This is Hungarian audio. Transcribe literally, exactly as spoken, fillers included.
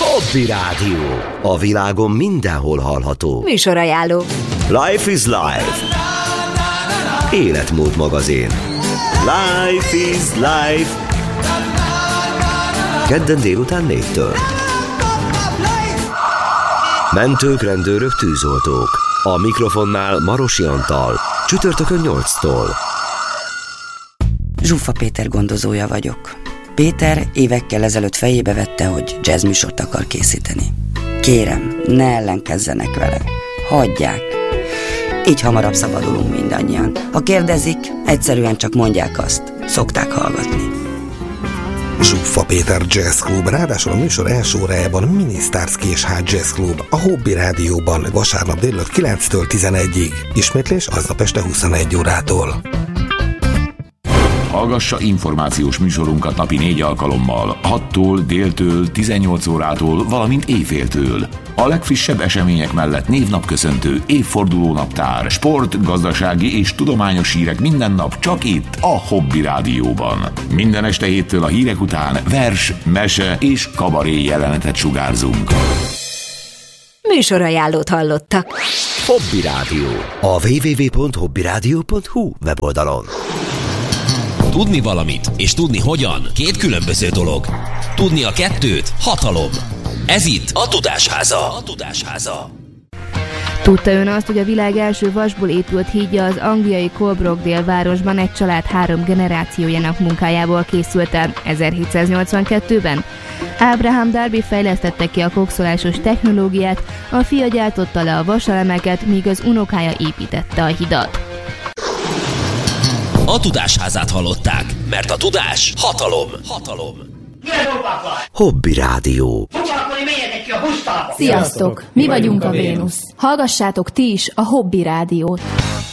Hobby Rádió. A világon mindenhol hallható. Műsorajánló. Life is Life. Életmód magazin. Life is Life. Kedden délután négytől. Mentők, rendőrök, tűzoltók. A mikrofonnál Marosi Antal. Csütörtökön nyolctól. Zsuffa Péter gondozója vagyok. Péter évekkel ezelőtt fejébe vette, hogy jazzműsort akar készíteni. Kérem, ne ellenkezzenek vele. Hagyják. Így hamarabb szabadulunk mindannyian. Ha kérdezik, egyszerűen csak mondják azt. Szokták hallgatni. Zsuffa Péter Jazz Club, ráadásul a műsor első órájában Mini Starsky és High Jazz Club, a Hobby Rádióban vasárnap délután kilenctől tizenegyig. Ismétlés aznap este huszonegy órától. Hallgassa információs műsorunkat napi négy alkalommal, hattól, déltől, tizennyolc órától, valamint éjféltől. A legfrissebb események mellett névnapköszöntő, évfordulónaptár, sport, gazdasági és tudományos hírek minden nap csak itt, a Hobby Rádióban. Minden este héttől a hírek után vers, mese és kabaré jelenetet sugárzunk. Műsorajánlót hallottak. Hobby Rádió. A double-u double-u double-u pont hobby rádió pont hu weboldalon. Tudni valamit és tudni hogyan két különböző dolog. Tudni a kettőt hatalom. Ez itt a Tudásháza. A Tudásháza. Tudta ön azt, hogy a világ első vasból épült hídja az angliai Coalbrookdale városban egy család három generációjának munkájából készült el ezerhétszáznyolcvankettőben? Abraham Darby fejlesztette ki a kokszolásos technológiát, a fia gyártotta le a vaselemeket, míg az unokája építette a hidat. A Tudásházát hallották, mert a tudás hatalom. Hatalom. Hobby Rádió. Sziasztok! Mi vagyunk a Vénusz. Hallgassátok ti is a Hobby Rádiót.